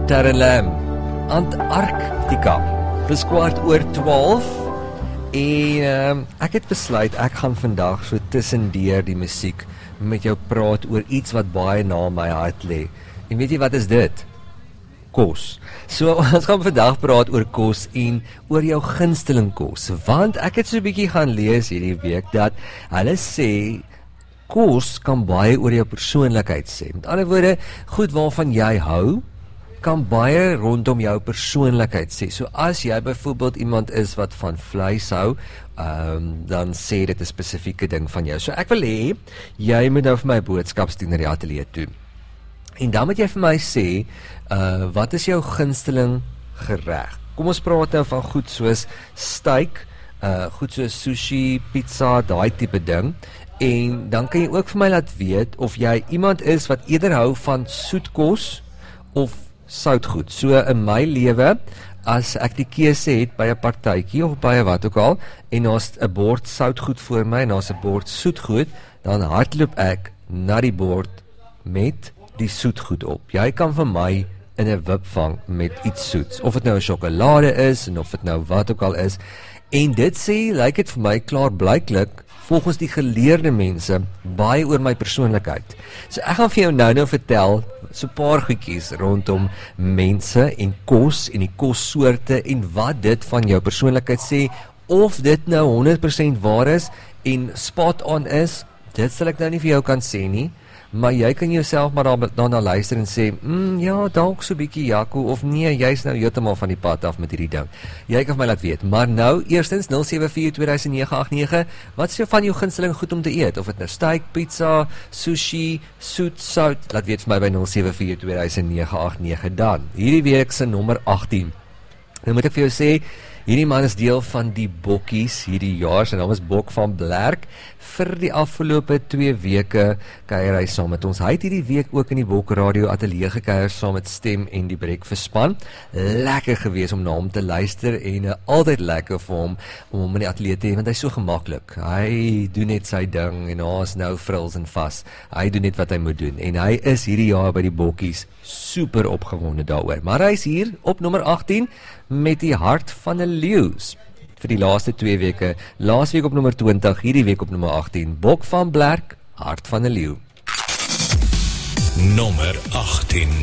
Darren Lam, Antarctica. Dis 12:15 en ek het besluit ek gaan vandag so tussendeur die musiek met jou praat oor iets wat baie na my hart lê. En weet jy wat is dit? Kos. So ons gaan vandag praat oor kos en oor jou gunsteling kos, want ek het so 'n bietjie gaan lees hierdie week dat hulle sê kos kan baie oor jou persoonlikheid sê. Met ander woorde, goed waarvan jy hou kan baie rondom jou persoonlikheid sê. So as jy byvoorbeeld iemand is wat van vleis hou, dan sê dit 'n spesifieke ding van jou. So ek wil hê jy moet nou vir my 'n boodskap stuur na die ateljee toe. En dan moet jy vir my sê, wat is jou gunsteling gereg? Kom ons praat nou van goed soos steak, goed soos sushi, pizza, daai tipe ding. En dan kan jy ook vir my laat weet of jy iemand is wat eerder hou van soetkos of soutgoed. So in my lewe, as ek die keuse het by 'n partytjie of by wat ook al, en daar's 'n bord soutgoed voor my en daar's 'n bord soetgoed, dan hardloop ek na die bord met die soetgoed op. Jy kan vir my in 'n wip vang met iets soets, of dit nou 'n sjokolade is en of dit nou wat ook al is. En dit sê, lyk dit vir my klaarblyklik, volgens die geleerde mense, baie oor my persoonlikheid. So ek gaan vir jou nou vertel so 'n paar goedjies rondom mense en kos en die kossoorte en wat dit van jou persoonlikheid sê, of dit nou 100% waar is en spot on is, dit sal ek nou nie vir jou kan sê nie, maar jy kan jouself maar daarna luister en sê, ja, dalk so bietjie Jaco, of nee, jy's nou heeltemal van die pad af met hierdie ding. Jy kan my laat weet, maar nou, eerstens 074-2009-89, wat is jou van jou gunsteling goed om te eet? Of het nou steak, pizza, sushi, soet, sout, laat weet vir my by 074-2009-89 dan. Hierdie week se nommer 18. Nou moet ek vir jou sê, hierdie man is deel van die Bokkies hierdie jaar, sy naam is Bok van Blerk. Vir die afgelope 2 weke kuier hy saam met ons. Hy het hierdie week ook in die Bok Radio ateljee gekuier saam met Stem en die Breakfast span. Lekker gewees om na hom te luister en altyd lekker vir hom om hom in die ateljee te hê, want hy is so gemaklik. Hy doen net sy ding en daar's nou frills en vas. Hy doen net wat hy moet doen en hy is hierdie jaar by die Bokkies super opgewonde daaroor. Maar hy is hier op nommer 18 met die hart van 'n leeu's vir die laaste 2 weke. Laasweek op nommer 20, hierdie week op nommer 18. Bok van Blerk, hart van 'n leeu. Nommer 18.